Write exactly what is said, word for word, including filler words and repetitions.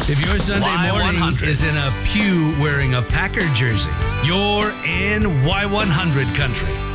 If your Sunday Y morning one hundred. is in a pew wearing a Packer jersey, you're in Y one hundred country.